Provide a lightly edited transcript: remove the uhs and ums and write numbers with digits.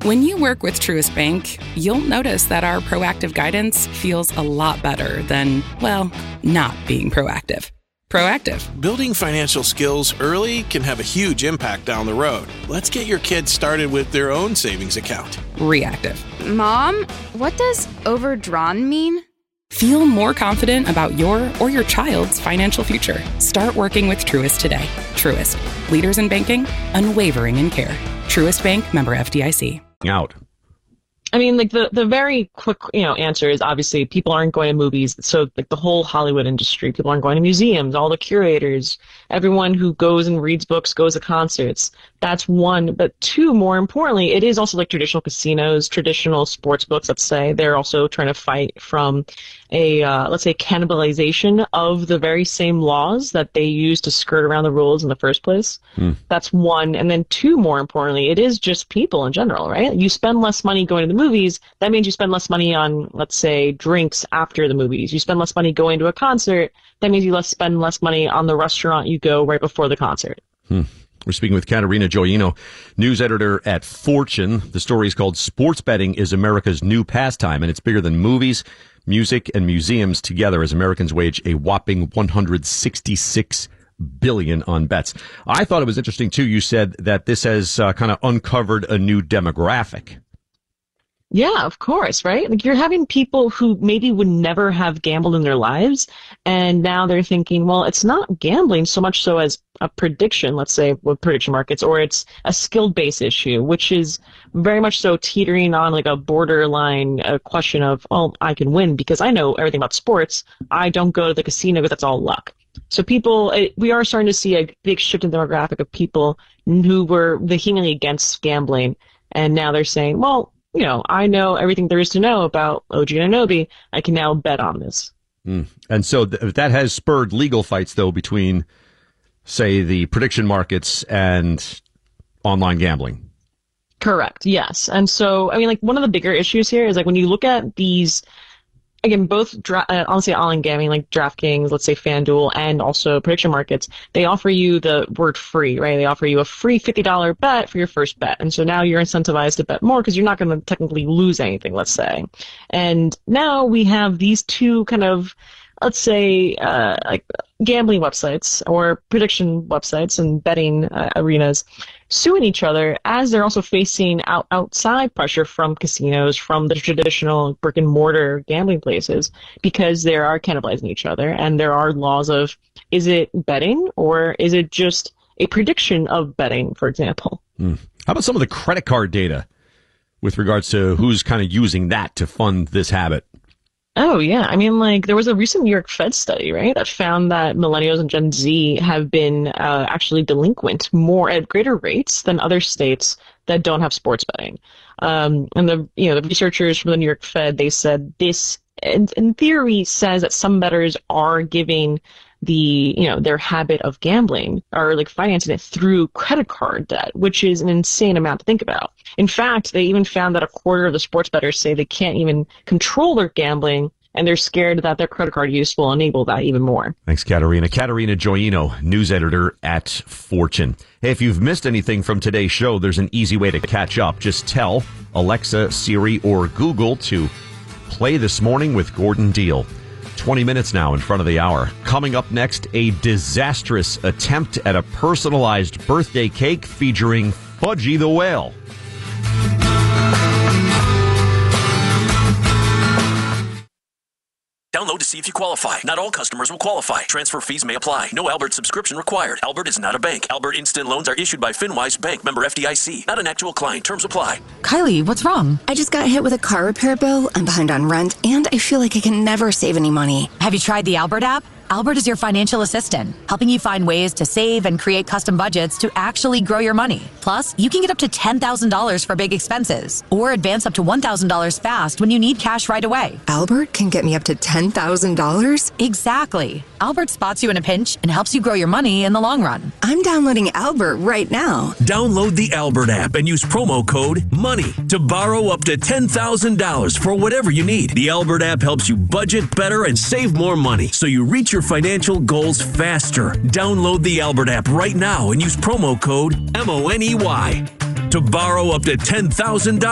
When you work with Truist Bank, you'll notice that our proactive guidance feels a lot better than, well, not being proactive. Proactive. Building financial skills early can have a huge impact down the road. Let's get your kids started with their own savings account. Reactive. Mom, what does overdrawn mean? Feel more confident about your or your child's financial future. Start working with Truist today. Truist. Leaders in banking, unwavering in care. Truist Bank, member FDIC. Out. I mean, like the very quick, answer is obviously people aren't going to movies. So like the whole Hollywood industry, people aren't going to museums, all the curators, everyone who goes and reads books, goes to concerts. That's one. But two, more importantly, it is also like traditional casinos, traditional sports books, let's say. They're also trying to fight from a, let's say, cannibalization of the very same laws that they use to skirt around the rules in the first place. That's one. And then two, more importantly, it is just people in general, right? You spend less money going to the movies. That means you spend less money on, let's say, drinks after the movies. You spend less money going to a concert. That means you spend less money on the restaurant you go right before the concert. We're speaking with Caterina Gioino, news editor at Fortune. The story is called Sports Betting is America's New Pastime, and it's bigger than movies, music, and museums together as Americans wage a whopping $166 billion on bets. I thought it was interesting, too. You said that this has kind of uncovered a new demographic. Yeah, of course, right? Like you're having people who maybe would never have gambled in their lives, and now they're thinking, well, it's not gambling so much so as a prediction, let's say, with prediction markets, or it's a skill-based issue, which is very much so teetering on like a borderline question of, well, I can win because I know everything about sports. I don't go to the casino because that's all luck. So we are starting to see a big shift in demographic of people who were vehemently against gambling, and now they're saying, well, I know everything there is to know about OG Anunoby. I can now bet on this. And so that has spurred legal fights, though, between, say, the prediction markets and online gambling. Correct, yes. And so, I mean, like, one of the bigger issues here is, like, when you look at these, again, both, honestly, online gambling, like DraftKings, let's say FanDuel, and also prediction markets, they offer you the word free, right? They offer you a free $50 bet for your first bet. And so now you're incentivized to bet more because you're not going to technically lose anything, let's say. And now we have these two kind of, let's say, like gambling websites or prediction websites and betting arenas suing each other as they're also facing outside pressure from casinos, from the traditional brick and mortar gambling places, because they are cannibalizing each other. And there are laws of, is it betting or is it just a prediction of betting, for example? How about some of the credit card data with regards to who's kind of using that to fund this habit? Oh, yeah. I mean, like, there was a recent New York Fed study, right, that found that millennials and Gen Z have been actually delinquent more at greater rates than other states that don't have sports betting. And the researchers from the New York Fed, they said this, in theory, says that some bettors are giving their habit of gambling or like financing it through credit card debt, which is an insane amount to think about. In fact, they even found that a quarter of the sports bettors say they can't even control their gambling, and they're scared that their credit card use will enable that even more. Thanks, Caterina. Caterina Gioino, news editor at Fortune. Hey, if you've missed anything from today's show, there's an easy way to catch up. Just tell Alexa, Siri, or Google to play This Morning with Gordon Deal. 20 minutes now in front of the hour. Coming up next, a disastrous attempt at a personalized birthday cake featuring Fudgy the Whale. Download to see if you qualify. Not all customers will qualify. Transfer fees may apply. No Albert subscription required. Albert is not a bank. Albert Instant Loans are issued by FinWise Bank, member FDIC. Not an actual client. Terms apply. Kylie, what's wrong? I just got hit with a car repair bill. I'm behind on rent, and I feel like I can never save any money. Have you tried the Albert app? Albert is your financial assistant, helping you find ways to save and create custom budgets to actually grow your money. Plus, you can get up to $10,000 for big expenses or advance up to $1,000 fast when you need cash right away. Albert can get me up to $10,000? Exactly. Albert spots you in a pinch and helps you grow your money in the long run. I'm downloading Albert right now. Download the Albert app and use promo code MONEY to borrow up to $10,000 for whatever you need. The Albert app helps you budget better and save more money so you reach your financial goals faster. Download the Albert app right now and use promo code MONEY to borrow up to $10,000.